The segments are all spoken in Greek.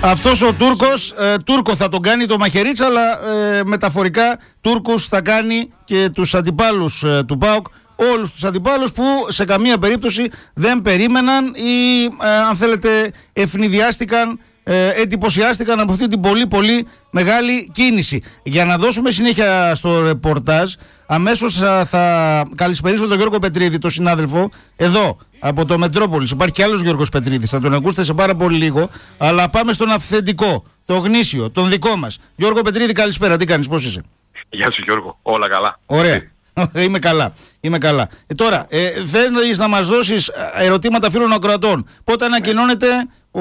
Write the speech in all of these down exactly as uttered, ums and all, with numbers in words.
Αυτός ο Τούρκος, ε, Τούρκο θα τον κάνει το μαχαιρίτσα, αλλά ε, μεταφορικά Τούρκους θα κάνει και τους αντιπάλους ε, του ΠΑΟΚ, όλους τους αντιπάλους που σε καμία περίπτωση δεν περίμεναν ή ε, αν θέλετε ευνηδιάστηκαν, ε, εντυπωσιάστηκαν από αυτή την πολύ πολύ μεγάλη κίνηση. Για να δώσουμε συνέχεια στο ρεπορτάζ, αμέσως θα, θα καλησπερίσω τον Γιώργο Πετρίδη, τον συνάδελφο, εδώ από το Μετρόπολης. Υπάρχει και άλλος Γιώργος Πετρίδης, θα τον ακούσετε σε πάρα πολύ λίγο, αλλά πάμε στον αυθεντικό, το γνήσιο, τον δικό μας. Γιώργο Πετρίδη, καλησπέρα, τι κάνεις, πώς είσαι? Γεια σου Γιώργο, όλα καλά. Ωραία. Είμαι καλά. Είμαι καλά. Ε, τώρα, ε, θέλεις να μας δώσεις ερωτήματα φίλων ακροατών. Πότε ανακοινώνεται ο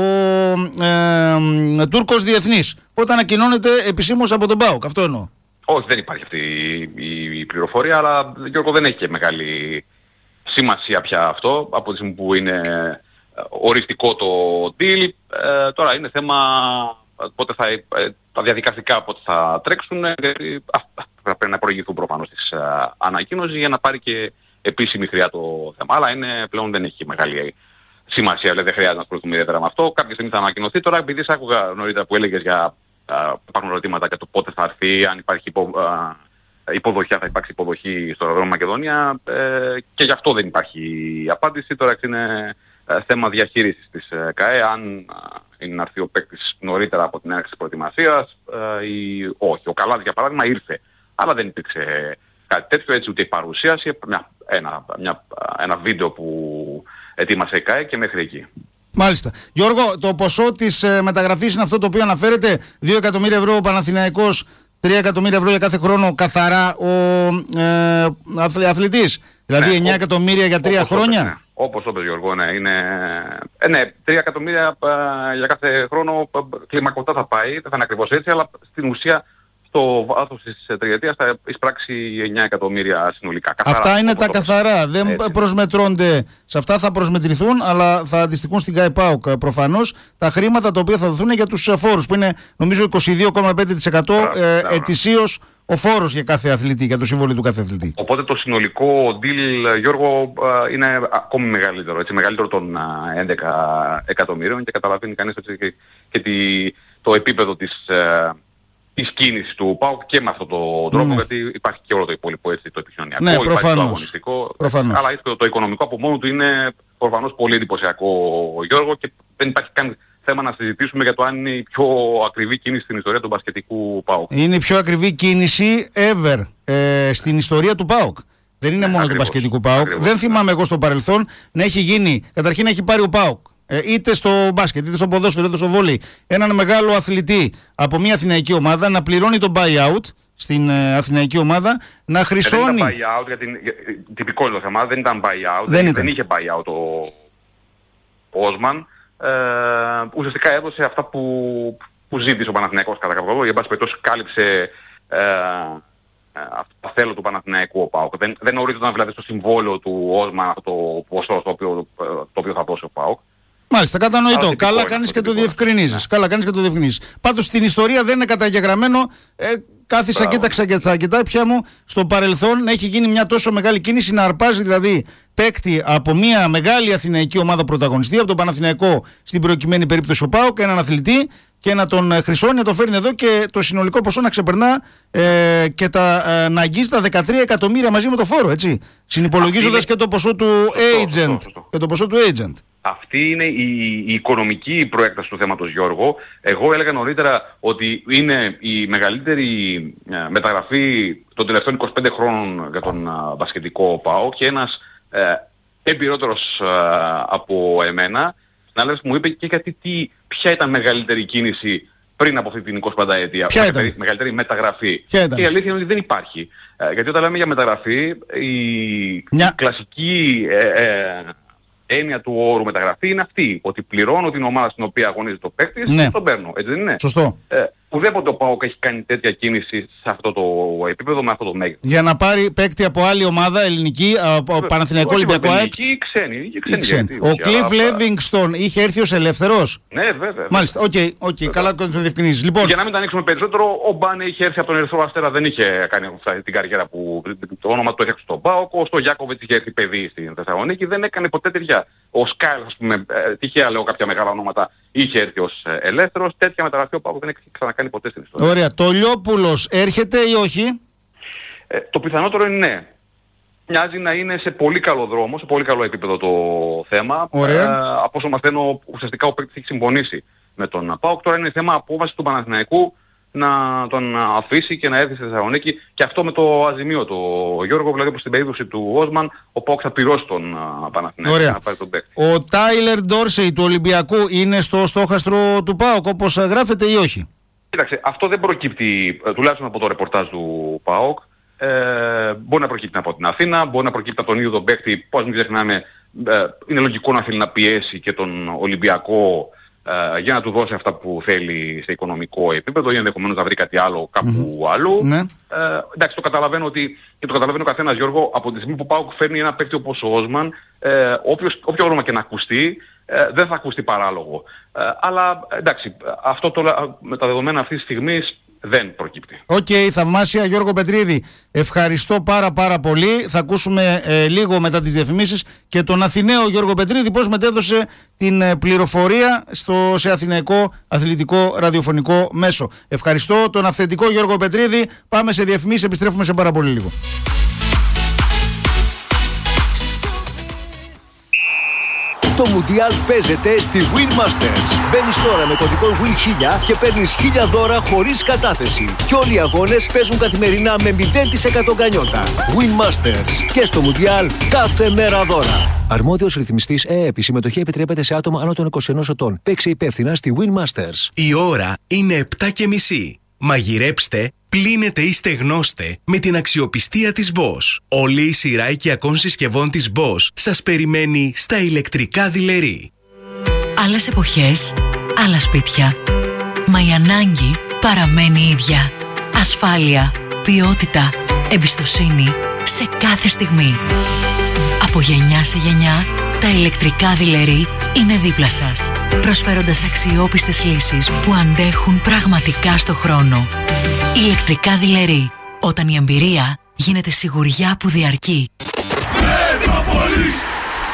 ε, ε, Τούρκος Διεθνής? Πότε ανακοινώνεται επισήμως από τον ΠΑΟΚ? Αυτό εννοώ. Όχι, δεν υπάρχει αυτή η, η πληροφορία, αλλά Γιώργο δεν έχει και μεγάλη σημασία πια αυτό, από τη στιγμή που είναι οριστικό το deal. Ε, τώρα είναι θέμα πότε θα, ε, τα διαδικαστικά πότε θα τρέξουν, γιατί θα πρέπει να προηγηθούν προφανώς της uh, ανακοίνωσης για να πάρει και επίσημη χρειά το θέμα. Αλλά είναι, πλέον δεν έχει μεγάλη σημασία, δηλαδή δεν χρειάζεται να ασχοληθούμε ιδιαίτερα με αυτό. Κάποια στιγμή θα ανακοινωθεί. Τώρα, επειδή σ' άκουγα νωρίτερα που έλεγες για uh, υπάρχουν ερωτήματα για το πότε θα έρθει, αν υπάρχει υπο, uh, υποδοχή, θα υπάρξει υποδοχή στο αεροδρόμιο Μακεδονία, ε, και γι' αυτό δεν υπάρχει απάντηση. Τώρα είναι uh, θέμα διαχείρισης της uh, ΚΑΕ, αν uh, είναι να έρθει ο παίκτης νωρίτερα από την έναρξη της προετοιμασίας uh, ή όχι. Ο Καλάς, για παράδειγμα, ήρθε, αλλά δεν υπήρξε κάτι τέτοιο, έτσι ούτε η παρουσίαση, μια, ένα, μια, ένα βίντεο που ετοίμασε η ΚΑΕ και μέχρι εκεί. Μάλιστα. Γιώργο, το ποσό της ε, μεταγραφής είναι αυτό το οποίο αναφέρεται, δύο εκατομμύρια ευρώ ο Παναθηναϊκός, τρία εκατομμύρια ευρώ για κάθε χρόνο καθαρά ο ε, αθλητής, δηλαδή ναι, εννιά εκατομμύρια για τρία χρόνια. Όπως, ναι. Όπως είπες Γιώργο, ναι, είναι, ε, ναι, τρία εκατομμύρια ε, για κάθε χρόνο, κλιμακωτά θα πάει, δεν θα είναι ακριβώς έτσι, αλλά στην ουσία το βάθος της τριετίας θα εισπράξει εννιά εκατομμύρια συνολικά. Καθαρά, αυτά είναι τα καθαρά. Δεν έτσι προσμετρώνται. Σε αυτά θα προσμετρηθούν, αλλά θα αντιστοιχούν στην ΚΑΕ ΠΑΟΚ προφανώς τα χρήματα τα οποία θα δοθούν για τους φόρους, που είναι νομίζω είκοσι δύο κόμμα πέντε τοις εκατό ε, ετησίως ο φόρος για κάθε αθλητή, για το συμβόλαιο του κάθε αθλητή. Οπότε το συνολικό deal, Γιώργο, είναι ακόμη μεγαλύτερο. Έτσι, μεγαλύτερο των έντεκα εκατομμυρίων, και καταλαβαίνει κανείς έτσι, και, και τη, το επίπεδο της της κίνησης του ΠΑΟΚ και με αυτόν τον τρόπο, ναι, γιατί υπάρχει και όλο το υπόλοιπο, έτσι, το επικοινωνιακό, ναι, υπάρχει προφανώς, το αγωνιστικό, προφανώς, αλλά το, το οικονομικό από μόνο του είναι προφανώς πολύ εντυπωσιακό, Γιώργο, και δεν υπάρχει καν θέμα να συζητήσουμε για το αν είναι η πιο ακριβή κίνηση στην ιστορία του μπασκετικού ΠΑΟΚ. Είναι η πιο ακριβή κίνηση ever ε, στην ιστορία του ΠΑΟΚ. Δεν είναι μόνο ακριβώς, του μπασκετικού ΠΑΟΚ. Ακριβώς, δεν θυμάμαι εγώ στο παρελθόν να έχει γίνει, καταρχήν να έχει πάρει ο ΠΑΟΚ, Ε, είτε στο μπάσκετ, είτε στο ποδόσφαιρο, είτε στο βόλεϊ, έναν μεγάλο αθλητή από μια αθηναϊκή ομάδα να πληρώνει τον buyout στην ε, αθηναϊκή ομάδα, να χρυσώνει. Δεν ήταν buyout, γιατί για, τυπικό είναι το θέμα, δεν ήταν buyout, δεν, δεν, δεν είχε buyout ο Όσμαν. Ε, ουσιαστικά έδωσε αυτά που, που ζήτησε ο Παναθηναϊκός κατά κάποιο τρόπο, για πάση περιπτώσει κάλυψε ε, τα θέλω του Παναθηναϊκού ο ΠΑΟΚ. Δεν, δεν ορίζονταν δηλαδή στο συμβόλαιο του Όσμαν αυτό το ποσό το οποίο, το οποίο θα δώσει ο ΠΑΟΚ. Μάλιστα, κατανοητό. Καλά κάνεις και το διευκρινίζεις. Ναι. Καλά κάνεις και το διευκρινίζεις. Πάντως στην ιστορία δεν είναι καταγεγραμμένο. Ε, κάθισα, Μπράβο. κοίταξα και θα κοιτάει πια μου στο παρελθόν να έχει γίνει μια τόσο μεγάλη κίνηση, να αρπάζει δηλαδή παίκτη από μια μεγάλη αθηναϊκή ομάδα πρωταγωνιστή, από τον Παναθηναϊκό στην προκειμένη περίπτωση ο ΠΑΟΚ, έναν αθλητή, και να τον χρυσώνει, να τον φέρνει εδώ και το συνολικό ποσό να ξεπερνά ε, και τα, ε, να αγγίζει τα δεκατρία εκατομμύρια μαζί με το φόρο, έτσι. Συνυπολογίζοντας είναι και το ποσό του agent. Σωστό, σωστό, σωστό. Και το ποσό του agent. Αυτή είναι η, η οικονομική προέκταση του θέματος, Γιώργο. Εγώ έλεγα νωρίτερα ότι είναι η μεγαλύτερη ε, μεταγραφή των τελευταίων είκοσι πέντε χρόνων για τον ε, μπασκετικό ΠΑΟ, και ένας ε, εμπειρότερος ε, από εμένα συνάδελφος μου είπε και γιατί τι, ποια ήταν μεγαλύτερη κίνηση πριν από αυτή την εικοσιπενταετία, μεγαλύτερη, μεγαλύτερη μεταγραφή. Και η αλήθεια είναι ότι δεν υπάρχει. Ε, γιατί όταν λέμε για μεταγραφή, η Μια... κλασική ε, ε, έννοια του όρου μεταγραφή είναι αυτή, ότι πληρώνω την ομάδα στην οποία αγωνίζεται ο παίκτης, ναι, και τον παίρνω. Έτσι δεν είναι? Σωστό. Ε, ουδέποτε ο ΠΑΟΚ έχει κάνει τέτοια κίνηση σε αυτό το επίπεδο, με αυτό το μέγεθος. Για να πάρει παίκτη από άλλη ομάδα, ελληνική, από Παναθηναϊκό, Ολυμπιακό ΑΕΚ. Ελληνική, ξένη. ξένη. Ο Κλιφ Λέβινγκστον είχε έρθει ως ελεύθερος. Ναι, βέβαια. Μάλιστα, οκ, okay, okay, καλά το διευκρινίζεις. Λοιπόν, για να μην τα ανοίξουμε περισσότερο, ο Μπάνε είχε έρθει από τον Ερυθρό Αστέρα, δεν είχε κάνει την καριέρα που το όνομα του έφτιαξε στον ΠΑΟΚ, ο Στογιάκοβιτς είχε έρθει παιδί στην Θεσσαλονίκη, δεν έκανε ποτέ τέτοια. Ο Σκάιλ, ας πούμε, τυχαία λέω κάποια μεγάλα ονόματα, είχε έρθει ως ελεύθερος. Τέτοια μεταγραφή ο ΠΑΟΚ δεν έχει ξανακάνει ποτέ στην ιστορία. Ωραία. Το Λιόπουλος έρχεται ή όχι? Ε, το πιθανότερο είναι ναι. Μοιάζει να είναι σε πολύ καλό δρόμο, σε πολύ καλό επίπεδο το θέμα. Ωραία. Ε, από όσο μαθαίνω, ουσιαστικά ο παίκτης έχει συμφωνήσει με τον ΠΑΟΚ. Τώρα είναι θέμα απόβαση του Παναθηναϊκού να τον αφήσει και να έρθει στη Θεσσαλονίκη, και αυτό με το αζημίωτο Γιώργο, δηλαδή που στην περίπτωση του Όσμαν ο ΠΑΟΚ θα πληρώσει τον Παναθηναϊκό να πάρει τον παίκτη. Ο Τάιλερ Ντόρσεϊ του Ολυμπιακού είναι στο στόχαστρο του ΠΑΟΚ όπως γράφεται ή όχι? Κοίταξε, αυτό δεν προκύπτει τουλάχιστον από το ρεπορτάζ του ΠΑΟΚ. Ε, μπορεί να προκύπτει από την Αθήνα, μπορεί να προκύπτει από τον ίδιο τον παίκτη. Πώς μην ξεχνάμε, ε, είναι λογικό να θέλει να πιέσει και τον Ολυμπιακό Uh, για να του δώσει αυτά που θέλει σε οικονομικό επίπεδο ή ενδεχομένως να βρει κάτι άλλο κάπου mm-hmm. αλλού. Ναι. Uh, εντάξει, το καταλαβαίνω ότι, και το καταλαβαίνει ο καθένας, Γιώργο, από τη στιγμή που πάω φέρνει ένα παίκτη όπως ο Όσμαν, uh, όποιος, όποιο όνομα και να ακουστεί, uh, δεν θα ακουστεί παράλογο. Uh, αλλά εντάξει, αυτό το, με τα δεδομένα αυτής της στιγμής δεν προκύπτει. Οκ, okay, θαυμάσια. Γιώργο Πετρίδη, ευχαριστώ πάρα πάρα πολύ. Θα ακούσουμε ε, λίγο μετά τις διαφημίσεις και τον Αθηναίο Γιώργο Πετρίδη πώς μετέδωσε την ε, πληροφορία στο, σε αθηναϊκό αθλητικό ραδιοφωνικό μέσο. Ευχαριστώ τον αυθεντικό Γιώργο Πετρίδη. Πάμε σε διαφημίσεις, επιστρέφουμε σε πάρα πολύ λίγο. Το Μουντιάλ παίζεται στη Win Masters. Μπαίνεις τώρα με κωδικό Win χίλια και παίρνεις χίλια δώρα χωρίς κατάθεση. Και όλοι οι αγώνες παίζουν καθημερινά με μηδέν τοις εκατό γκανιότα. Win Masters. Και στο Μουντιάλ κάθε μέρα δώρα. Αρμόδιος ρυθμιστής ΕΕΠ. Η συμμετοχή επιτρέπεται σε άτομα άνω των είκοσι ενός ετών. Παίξε υπεύθυνα στη Win Masters. Η ώρα είναι επτά και μισή. Μαγειρέψτε, πλύνετε ή στεγνώστε με την αξιοπιστία της Bosch. Όλη η σειρά οικιακών συσκευών της Bosch σας περιμένει στα ηλεκτρικά δειλερί. Άλλες εποχές, άλλα σπίτια. Μα η ανάγκη παραμένει ίδια. Ασφάλεια, ποιότητα, εμπιστοσύνη σε κάθε στιγμή. Από γενιά σε γενιά, τα ηλεκτρικά δειλερί είναι δίπλα σας, προσφέροντας αξιόπιστες λύσεις που αντέχουν πραγματικά στο χρόνο. Ηλεκτρικά δειλερί, όταν η εμπειρία γίνεται σιγουριά που διαρκεί. Μετρόπολης!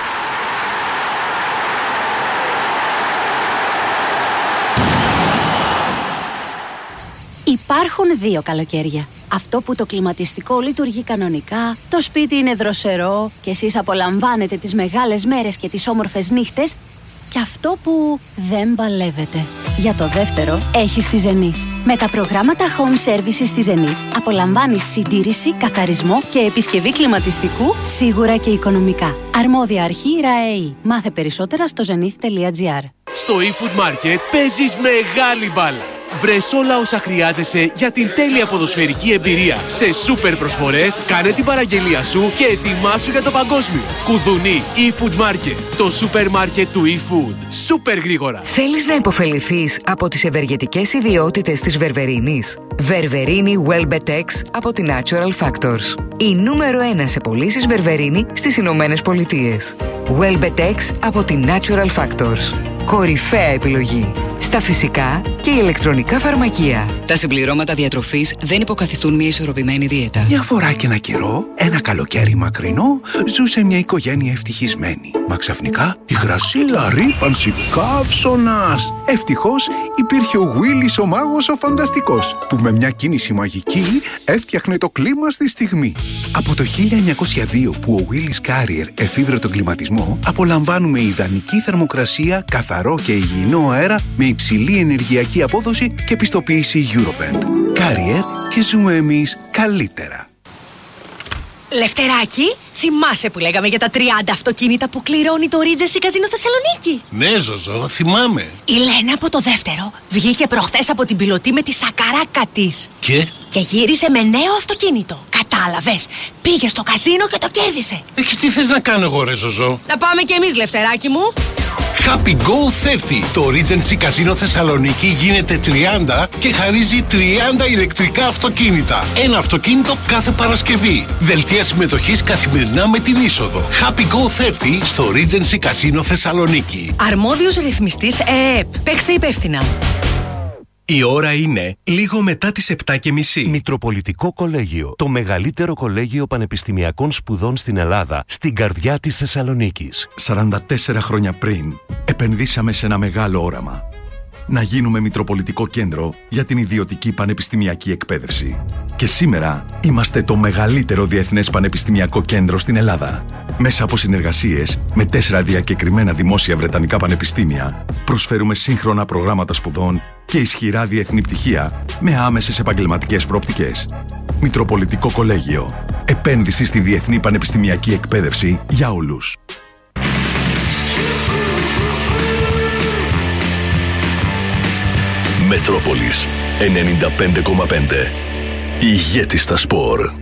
Υπάρχουν δύο καλοκαίρια. Αυτό που το κλιματιστικό λειτουργεί κανονικά, το σπίτι είναι δροσερό και εσείς απολαμβάνετε τις μεγάλες μέρες και τις όμορφες νύχτες, και αυτό που δεν παλεύετε. Για το δεύτερο έχεις τη Zenith. Με τα προγράμματα Home Services στη Zenith απολαμβάνεις συντήρηση, καθαρισμό και επισκευή κλιματιστικού σίγουρα και οικονομικά. Αρμόδια αρχή ΡΑΕΗ. Μάθε περισσότερα στο zenith τελεία gr. Στο eFood Market παίζεις μεγάλη μπάλα. Βρες όλα όσα χρειάζεσαι για την τέλεια ποδοσφαιρική εμπειρία. Σε σούπερ προσφορές, κάνε την παραγγελία σου και ετοιμάσου για το παγκόσμιο. Κουδουνί eFood Market, το σούπερ μάρκετ του eFood. Σούπερ γρήγορα. Θέλεις να υποφεληθείς από τις ευεργετικές ιδιότητες της βερβερίνης? Βερβερίνη Welbetex από τη Natural Factors. Η νούμερο ένα σε πωλήσεις βερβερίνη στις Ηνωμένες Πολιτείες. Welbetex από τη Natural Factors. Κορυφαία επιλογή στα φυσικά και ηλεκτρονικά φαρμακεία. Τα συμπληρώματα διατροφής δεν υποκαθιστούν μια ισορροπημένη δίαιτα. Μια φορά και ένα καιρό, ένα καλοκαίρι μακρινό, ζούσε μια οικογένεια ευτυχισμένη. Μα ξαφνικά υγρασία, ρύπανση, καύσωνας. Ευτυχώς υπήρχε ο Γουίλις ο μάγος ο φανταστικός, που με μια κίνηση μαγική έφτιαχνε το κλίμα στη στιγμή. Από το χίλια εννιακόσια δύο που ο Willis Carrier εφήβρε τον κλιματισμό, απολαμβάνουμε ιδανική θερμοκρασία, καθαρό και υγιεινό αέρα με υψηλή ενεργειακή απόδοση και πιστοποίηση Eurovent. Carrier, και ζούμε εμείς καλύτερα. Λευτεράκι, θυμάσαι που λέγαμε για τα τριάντα αυτοκίνητα που κληρώνει το Regency Casino Θεσσαλονίκη? Ναι, Ζωζό, θυμάμαι. Η Λένα από το δεύτερο βγήκε προχθές από την πιλωτή με τη σακαράκα της. Και? Και γύρισε με νέο αυτοκίνητο. Κατάλαβες, πήγε στο καζίνο και το κέρδισε. Ε, και τι θες να κάνω εγώ, ρε Ζωζό? Να πάμε κι εμείς, Λευτεράκι μου. Happy Go τριάντα. Το Regency Casino Θεσσαλονίκη γίνεται τριάντα και χαρίζει τριάντα ηλεκτρικά αυτοκίνητα. Ένα αυτοκίνητο κάθε Παρασκευή. Δελτία συμμετοχής καθημερινά με την είσοδο. Happy Go τριάντα στο Regency Casino Θεσσαλονίκη. Αρμόδιος ρυθμιστής ΕΕΠ. Παίξτε υπεύθυνα. Η ώρα είναι λίγο μετά τις επτά και μισή. Μητροπολιτικό Κολέγιο. Το μεγαλύτερο κολέγιο πανεπιστημιακών σπουδών στην Ελλάδα, στην καρδιά της Θεσσαλονίκης. σαράντα τέσσερα χρόνια πριν, επενδύσαμε σε ένα μεγάλο όραμα. Να γίνουμε Μητροπολιτικό Κέντρο για την ιδιωτική πανεπιστημιακή εκπαίδευση. Και σήμερα είμαστε το μεγαλύτερο διεθνές πανεπιστημιακό κέντρο στην Ελλάδα. Μέσα από συνεργασίες με τέσσερα διακεκριμένα δημόσια βρετανικά πανεπιστήμια, προσφέρουμε σύγχρονα προγράμματα σπουδών και ισχυρά διεθνή πτυχία με άμεσες επαγγελματικές προοπτικές. Μητροπολιτικό Κολέγιο. Επένδυση στη διεθνή πανεπιστημιακή εκπαίδευση για όλους. Μετρόπολης ενενήντα πέντε κόμμα πέντε. Ηγέτη στα σπορ.